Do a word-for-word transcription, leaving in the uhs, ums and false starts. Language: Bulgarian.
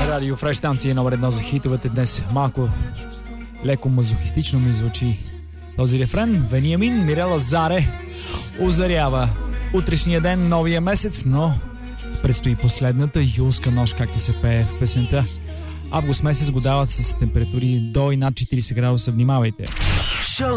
Радио Фреш, станция номер едно за хитовете днес. Малко леко мазохистично ми звучи този рефрен. Вениамин, Мирела Заре озарява утрешния ден, новия месец, но предстои последната юлска нощ, както се пее в песента. Август месец го дават с температури до и над четирийсет градуса. Внимавайте!